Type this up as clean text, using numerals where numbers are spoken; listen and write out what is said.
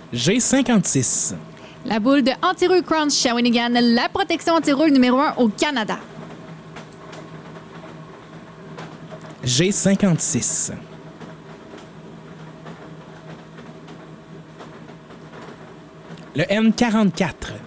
G56. La boule de anti-rouille Crunch Shawinigan, la protection anti-rouille numéro 1 au Canada. G56. Le N44.